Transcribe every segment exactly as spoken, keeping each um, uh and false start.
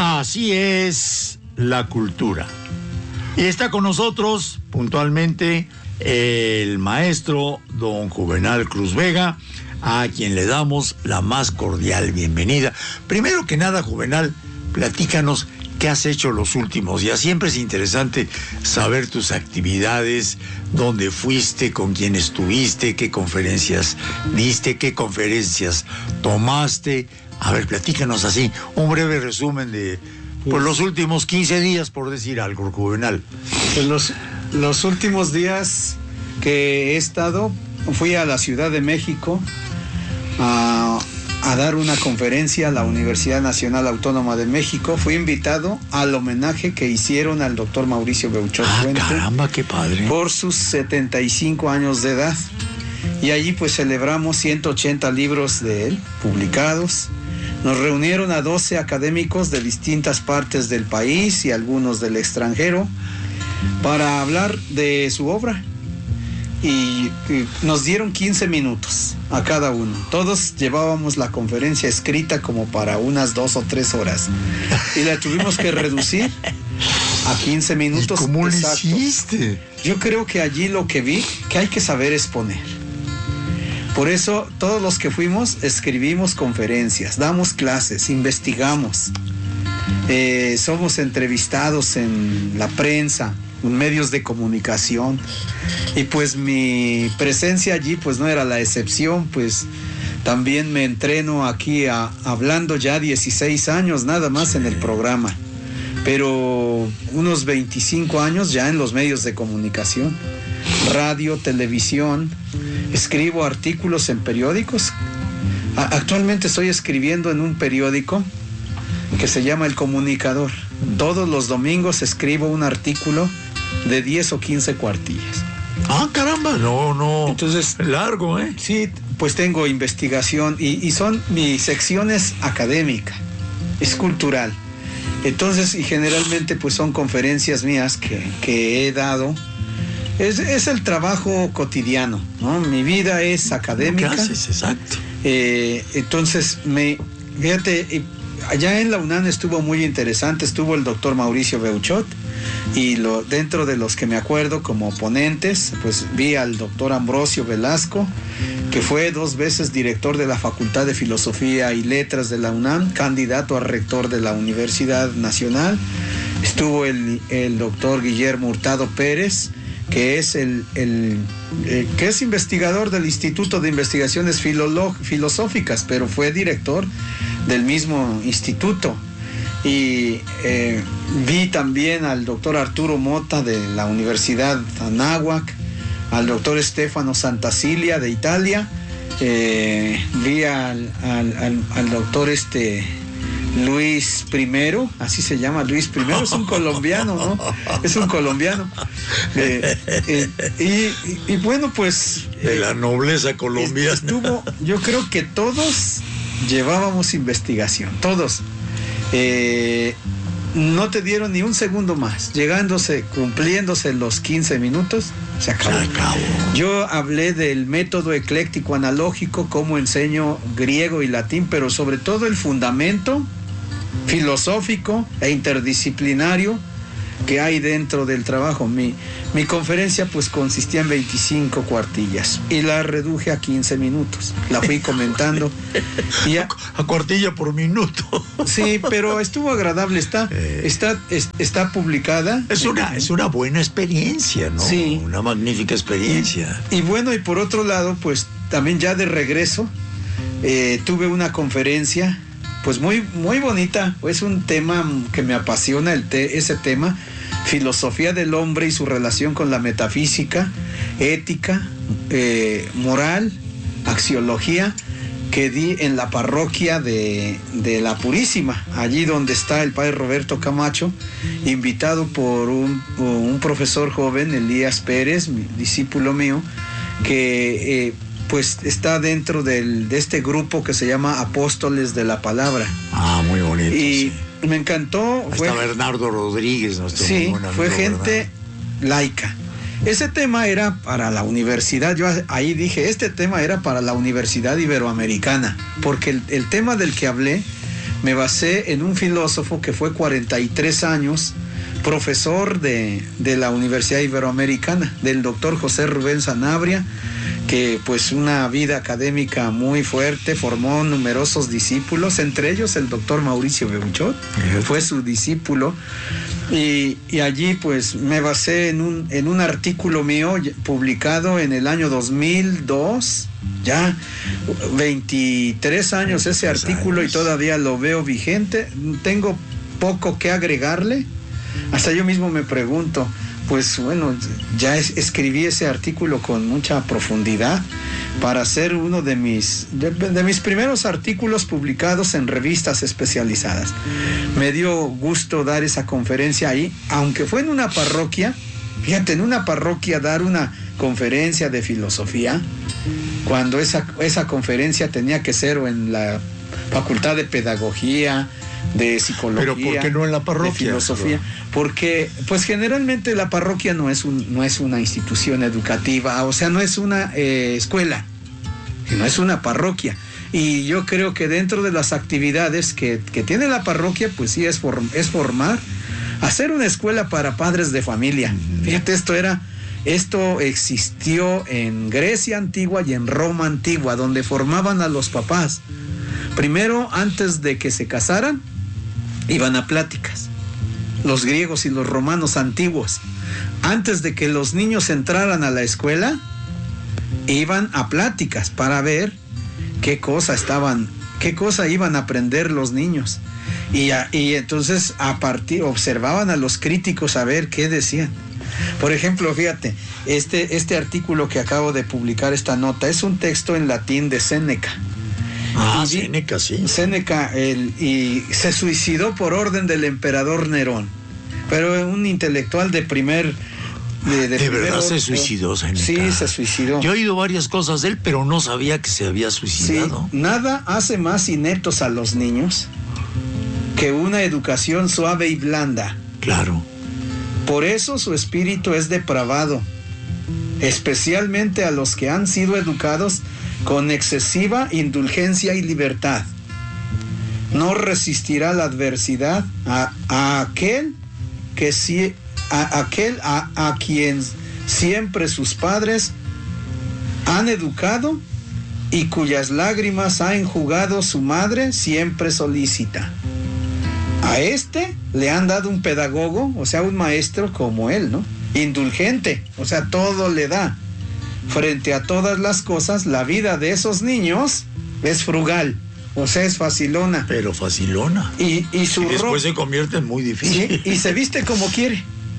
Así es la cultura. Y está con nosotros puntualmente el maestro don Juvenal Cruz Vega, a quien le damos la más cordial bienvenida. Primero que nada, Juvenal, platícanos qué has hecho los últimos días. Siempre es interesante saber tus actividades, dónde fuiste, con quién estuviste, qué conferencias diste, qué conferencias tomaste. A ver, platícanos así, un breve resumen de por los últimos quince días, por decir algo, Juvenal. Pues los, los últimos días que he estado, fui a la Ciudad de México a, a dar una conferencia a la Universidad Nacional Autónoma de México. Fui invitado al homenaje que hicieron al doctor Mauricio Beuchot Ah, Fuente, caramba, qué padre. por sus setenta y cinco años de edad. Y allí pues celebramos ciento ochenta libros de él publicados. Nos reunieron a doce académicos de distintas partes del país y algunos del extranjero para hablar de su obra. Y, y nos dieron quince minutos a cada uno. Todos llevábamos la conferencia escrita como para unas dos o tres horas. Y la tuvimos que reducir a quince minutos. ¿Y cómo lo exactos. hiciste? Yo creo que allí lo que vi, que hay que saber exponer. Por eso todos los que fuimos escribimos conferencias, damos clases, investigamos, eh, somos entrevistados en la prensa, en medios de comunicación, y pues mi presencia allí pues no era la excepción. Pues también me entreno aquí a, hablando ya dieciséis años nada más en el programa, pero unos veinticinco años ya en los medios de comunicación, radio, televisión. Escribo artículos en periódicos. Actualmente estoy escribiendo en un periódico que se llama El Comunicador. Todos los domingos escribo un artículo de diez o quince cuartillas. Ah, caramba, no, no. Entonces, largo, ¿eh? Sí, pues tengo investigación y, y son mis secciones académicas, es cultural. Entonces, y generalmente pues son conferencias mías que, que he dado. Es, es el trabajo cotidiano, ¿no? Mi vida es académica. ¿Qué haces? Exacto. Eh, entonces, me, fíjate, allá en la UNAM estuvo muy interesante, estuvo el doctor Mauricio Beuchot, y lo, dentro de los que me acuerdo como ponentes, pues vi al doctor Ambrosio Velasco, que fue dos veces director de la Facultad de Filosofía y Letras de la UNAM, candidato a rector de la Universidad Nacional. Estuvo el, el doctor Guillermo Hurtado Pérez, que es el, el eh, que es investigador del Instituto de Investigaciones Filolo- Filosóficas, pero fue director del mismo instituto. Y eh, vi también al doctor Arturo Mota de la Universidad Anáhuac, al doctor Stefano Santacilia de Italia, eh, vi al, al, al, al doctor este Luis Primero, así se llama, Luis Primero, es un colombiano, ¿no? Es un colombiano. Eh, eh, y, y, y bueno, pues... De la nobleza colombiana. Estuvo, yo creo que todos llevábamos investigación, todos. Eh, no te dieron ni un segundo más. Llegándose, cumpliéndose los quince minutos, se acabó. Se acabó. Yo hablé del método ecléctico analógico, cómo enseño griego y latín, pero sobre todo el fundamento filosófico e interdisciplinario que hay dentro del trabajo. Mi, mi conferencia pues consistía en veinticinco cuartillas y la reduje a quince minutos. La fui comentando. Y a, a cuartilla por minuto. Sí, pero estuvo agradable. Está, eh, está, es, está publicada. Es una, es una buena experiencia, ¿no? Sí. Una magnífica experiencia. Y, y bueno, y por otro lado, pues también ya de regreso, eh, tuve una conferencia pues muy, muy bonita. Es un tema que me apasiona, el te, ese tema, filosofía del hombre y su relación con la metafísica, ética, eh, moral, axiología, que di en la parroquia de, de La Purísima, allí donde está el padre Roberto Camacho, invitado por un, un profesor joven, Elías Pérez, discípulo mío, que eh, pues está dentro del, de este grupo que se llama Apóstoles de la Palabra. Ah, muy bonito. Y sí. me encantó. Hasta fue, Bernardo Rodríguez, nuestro sí, muy buen amigo, fue gente ¿verdad? laica. Ese tema era para la universidad. Yo ahí dije, este tema era para la Universidad Iberoamericana, porque el, el tema del que hablé me basé en un filósofo que fue cuarenta y tres años profesor de, de la Universidad Iberoamericana, del doctor José Rubén Sanabria, que pues una vida académica muy fuerte, formó numerosos discípulos, entre ellos el doctor Mauricio Beuchot, fue su discípulo, y, y allí pues me basé en un, en un artículo mío publicado en el año dos mil dos, ya veintitrés años ese artículo y todavía lo veo vigente, tengo poco que agregarle. Hasta yo mismo me pregunto, pues bueno, ya es, escribí ese artículo con mucha profundidad para hacer uno de mis, de, de mis primeros artículos publicados en revistas especializadas. Me dio gusto dar esa conferencia ahí, aunque fue en una parroquia. Fíjate, en una parroquia dar una conferencia de filosofía, cuando esa, esa conferencia tenía que ser o en la Facultad de Pedagogía, de Psicología. ¿Pero por qué no en la parroquia? De Filosofía. Porque, pues generalmente la parroquia no es, un, no es una institución educativa, o sea, no es una eh, escuela, no es una parroquia. Y yo creo que dentro de las actividades que, que tiene la parroquia, pues sí, es, form, es formar, hacer una escuela para padres de familia. Fíjate, esto era... Esto existió en Grecia antigua y en Roma antigua, donde formaban a los papás. Primero, antes de que se casaran, iban a pláticas. Los griegos y los romanos antiguos, antes de que los niños entraran a la escuela, iban a pláticas para ver qué cosa estaban, qué cosa iban a aprender los niños. Y, a, y entonces a partir, observaban a los críticos a ver qué decían. Por ejemplo, fíjate, este, este artículo que acabo de publicar, esta nota, es un texto en latín de Séneca. Ah, Séneca, sí. Séneca, el, y se suicidó por orden del emperador Nerón, pero un intelectual de primer... De, de, de primer verdad orden. Se suicidó, Séneca. Sí, se suicidó. Yo he oído varias cosas de él, pero no sabía que se había suicidado. Sí, nada hace más ineptos a los niños que una educación suave y blanda. Claro. Por eso su espíritu es depravado, especialmente a los que han sido educados con excesiva indulgencia y libertad. No resistirá la adversidad a, a aquel que si, a, aquel a, a quien siempre sus padres han educado y cuyas lágrimas ha enjugado su madre siempre solícita. A este le han dado un pedagogo, o sea, un maestro como él, ¿no? Indulgente, o sea, todo le da. Frente a todas las cosas, la vida de esos niños es frugal, o sea, es facilona. Pero facilona. Y, y su y después ro- se convierte en muy difícil. ¿sí? Y se viste como quiere.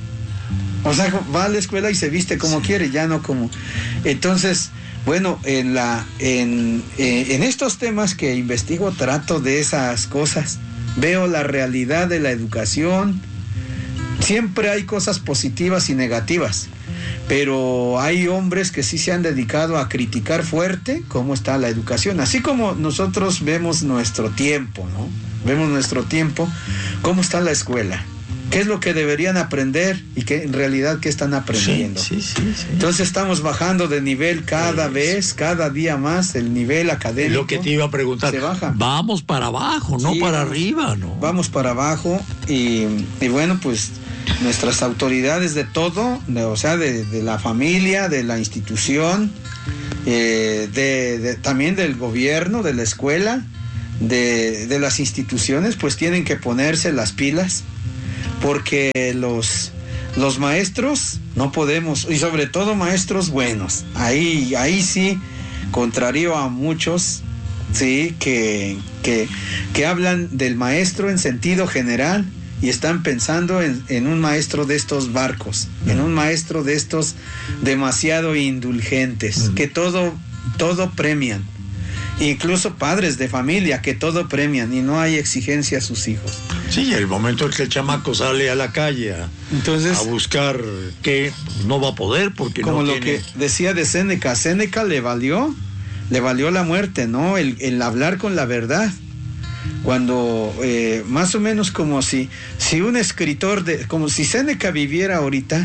O sea, va a la escuela y se viste como sí. quiere, ya no como... Entonces, bueno, en, la, en, eh, en estos temas que investigo trato de esas cosas. Veo la realidad de la educación. Siempre hay cosas positivas y negativas, pero hay hombres que sí se han dedicado a criticar fuerte cómo está la educación, así como nosotros vemos nuestro tiempo, ¿no? Vemos nuestro tiempo, cómo está la escuela, qué es lo que deberían aprender y qué en realidad qué están aprendiendo. Sí, sí, sí, sí. Entonces estamos bajando de nivel cada sí, vez, sí. cada día más, el nivel académico. Lo que te iba a preguntar, se baja. Vamos para abajo, no sí, para vamos, arriba, ¿no? Vamos para abajo y, y bueno, pues nuestras autoridades de todo, de, o sea, de, de la familia, de la institución, eh, de, de, también del gobierno, de la escuela, de, de las instituciones, pues tienen que ponerse las pilas, porque los, los maestros no podemos, y sobre todo maestros buenos, ahí, ahí sí, contrario a muchos, sí, que, que, que hablan del maestro en sentido general, y están pensando en, en un maestro de estos barcos, en un maestro de estos demasiado indulgentes, que todo, todo premian. Incluso padres de familia que todo premian y no hay exigencia a sus hijos. Sí, el momento en que el chamaco sale a la calle a, Entonces, a buscar que no va a poder porque como no lo tiene... que decía de Séneca, Séneca le valió, le valió la muerte, ¿no? El, el hablar con la verdad. Cuando eh, más o menos como si, si un escritor, de, como si Séneca viviera ahorita,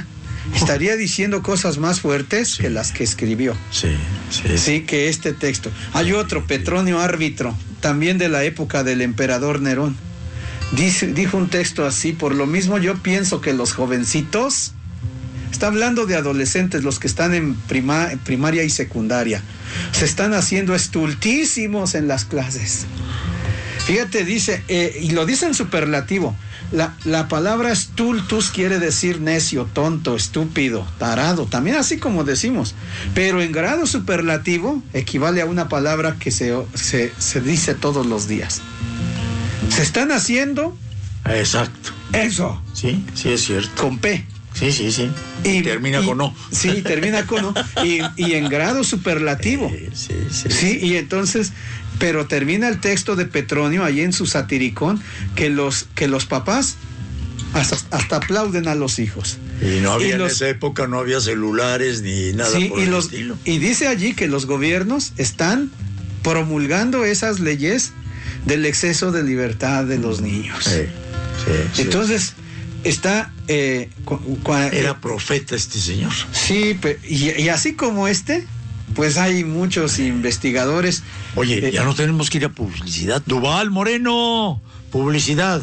estaría diciendo cosas más fuertes sí. que las que escribió. Sí, sí. Sí, que este texto. Hay otro, Petronio Árbitro, también de la época del emperador Nerón. Dice, dijo un texto así: por lo mismo yo pienso que los jovencitos, está hablando de adolescentes, los que están en prima, primaria y secundaria, se están haciendo estultísimos en las clases. Fíjate, dice, eh, y lo dice en superlativo, la, la palabra stultus quiere decir necio, tonto, estúpido, tarado, también así como decimos, pero en grado superlativo equivale a una palabra que se, se, se dice todos los días. Se están haciendo... Exacto. Eso. Sí, sí es cierto. Con P. Sí, sí, sí. Y termina y, con O. Sí, termina con O. Y, y en grado superlativo. Eh, sí, sí, sí, sí, y entonces, pero termina el texto de Petronio ahí en su satiricón, que los, que los papás hasta, hasta aplauden a los hijos. Y no había y los, en esa época, no había celulares ni nada sí, por y el los, estilo. Y dice allí que los gobiernos están promulgando esas leyes del exceso de libertad de los niños. Sí, sí, entonces... Sí. Está... Eh, cu, cu, Era eh, profeta este señor. Sí, y, y así como este, pues hay muchos investigadores. Oye, eh, ya no tenemos que ir a publicidad. Duval Moreno, publicidad.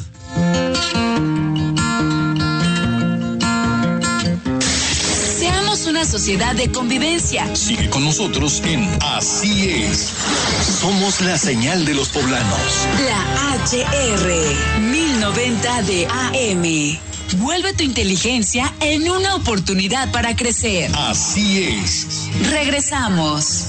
Seamos una sociedad de convivencia. Sigue con nosotros en Así Es. Somos la señal de los poblanos. La H R mil noventa de A M. Vuelve tu inteligencia en una oportunidad para crecer. Así es. Regresamos.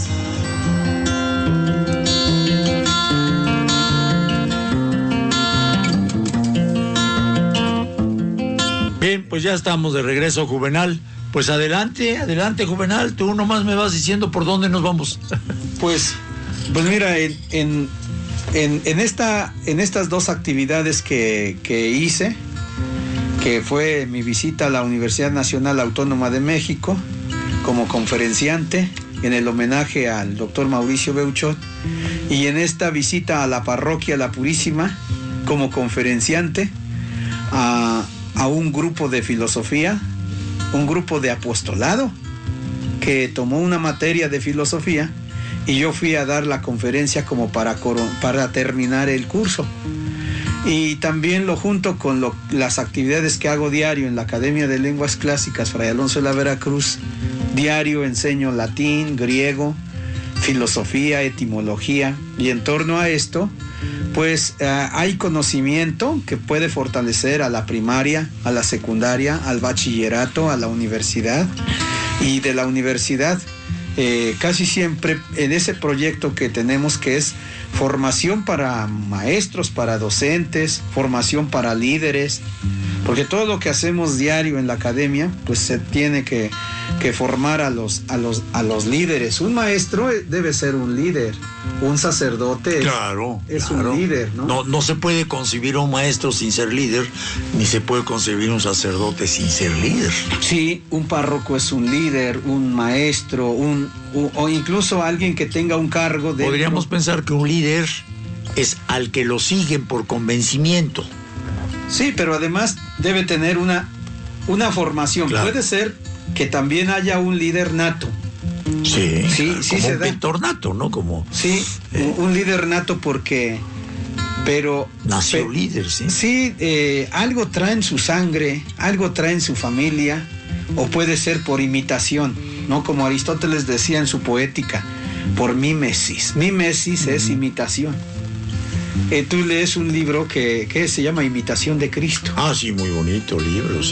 Bien, pues ya estamos de regreso, Juvenal. Pues adelante, adelante, Juvenal. Tú nomás me vas diciendo por dónde nos vamos. Pues, pues mira, en, en, en, en, esta, en estas dos actividades que, que hice, que fue mi visita a la Universidad Nacional Autónoma de México como conferenciante en el homenaje al doctor Mauricio Beuchot, y en esta visita a la parroquia La Purísima como conferenciante a, a un grupo de filosofía, un grupo de apostolado que tomó una materia de filosofía, y yo fui a dar la conferencia como para, para terminar el curso. Y también lo junto con lo, las actividades que hago diario en la Academia de Lenguas Clásicas Fray Alonso de la Veracruz. Diario enseño latín, griego, filosofía, etimología, y en torno a esto, pues uh, hay conocimiento que puede fortalecer a la primaria, a la secundaria, al bachillerato, a la universidad, y de la universidad eh, casi siempre en ese proyecto que tenemos, que es formación para maestros, para docentes, formación para líderes, porque todo lo que hacemos diario en la academia, pues se tiene que, que formar a los, a, los, a los líderes. Un maestro debe ser un líder, un sacerdote claro, es, claro. es un líder, ¿no? ¿no? No se puede concebir a un maestro sin ser líder, ni se puede concebir un sacerdote sin ser líder. Sí, un párroco es un líder, un maestro, un, un o incluso alguien que tenga un cargo de... Podríamos pensar que un líder es al que lo siguen por convencimiento. Sí, pero además debe tener una, una formación. Claro. Puede ser que también haya un líder nato. Sí, sí, claro, sí como se un da. pintor nato, ¿no? Como, sí, eh, un líder nato porque... Pero... Nació pe, líder, sí. Sí, eh, algo trae en su sangre, algo trae en su familia, o puede ser por imitación, ¿no? Como Aristóteles decía en su Poética, por mímesis. Mímesis uh-huh. es imitación. Eh, tú lees un libro que, que se llama Imitación de Cristo. Ah, sí, muy bonito libro, sí.